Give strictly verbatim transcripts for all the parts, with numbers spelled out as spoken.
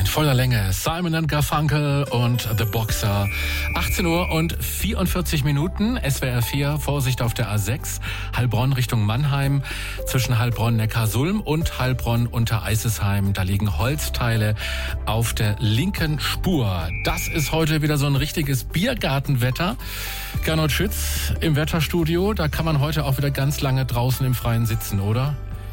voller Länge. Simon and Garfunkel und The Boxer. achtzehn Uhr und vierundvierzig Minuten. S W R vier, Vorsicht auf der A sechs. Heilbronn Richtung Mannheim. Zwischen Heilbronn-Neckarsulm und Heilbronn-Untereisesheim. Da liegen Holzteile auf der linken Spur. Das ist heute wieder so ein richtiges Biergartenwetter. Gernot Schütz im Wetterstudio. Da kann man heute auch wieder ganz lange draußen im Freien sitzen, oder?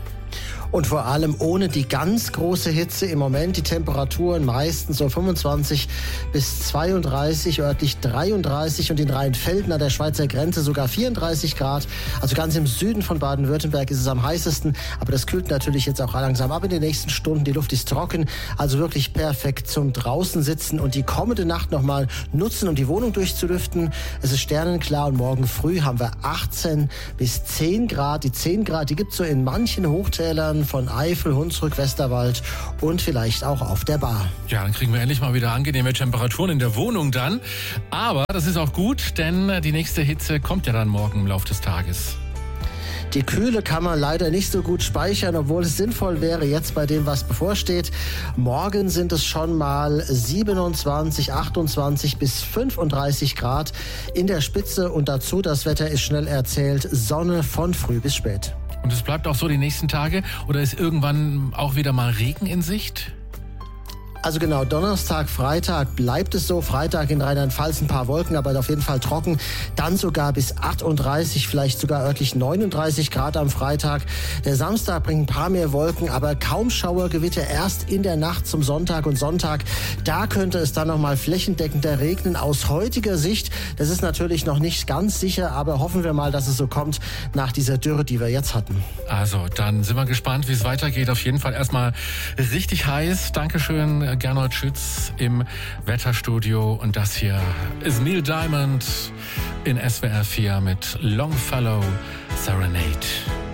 Und vor allem ohne die ganz große Hitze. Im Moment die Temperaturen meistens so fünfundzwanzig bis zweiunddreißig, örtlich dreiunddreißig und in Rheinfelden an der Schweizer Grenze sogar vierunddreißig Grad. Also ganz im Süden von Baden-Württemberg ist es am heißesten. Aber das kühlt natürlich jetzt auch langsam ab in den nächsten Stunden. Die Luft ist trocken, also wirklich perfekt zum draußen sitzen und die kommende Nacht nochmal nutzen, um die Wohnung durchzulüften. Es ist sternenklar und morgen früh haben wir achtzehn bis zehn Grad. Die zehn Grad, die gibt es so in manchen Hochtälern von Eifel, Hunsrück, Westerwald und vielleicht auch auf der Bar. Ja, dann kriegen wir endlich mal wieder angenehme Temperaturen in der Wohnung dann. Aber das ist auch gut, denn die nächste Hitze kommt ja dann morgen im Laufe des Tages. Die Kühle kann man leider nicht so gut speichern, obwohl es sinnvoll wäre jetzt bei dem, was bevorsteht. Morgen sind es schon mal siebenundzwanzig, achtundzwanzig bis fünfunddreißig Grad in der Spitze und dazu, das Wetter ist schnell erzählt, Sonne von früh bis spät. Und es bleibt auch so die nächsten Tage? Oder ist irgendwann auch wieder mal Regen in Sicht? Also genau, Donnerstag, Freitag bleibt es so. Freitag in Rheinland-Pfalz ein paar Wolken, aber auf jeden Fall trocken. Dann sogar bis achtunddreißig, vielleicht sogar örtlich neununddreißig Grad am Freitag. Der Samstag bringt ein paar mehr Wolken, aber kaum Schauergewitter erst in der Nacht zum Sonntag und Sonntag. Da könnte es dann nochmal flächendeckender regnen. Aus heutiger Sicht, das ist natürlich noch nicht ganz sicher, aber hoffen wir mal, dass es so kommt nach dieser Dürre, die wir jetzt hatten. Also, dann sind wir gespannt, wie es weitergeht. Auf jeden Fall erstmal richtig heiß. Dankeschön, Gernot Schütz im Wetterstudio. Und das hier ist Neil Diamond in S W R vier mit Longfellow Serenade.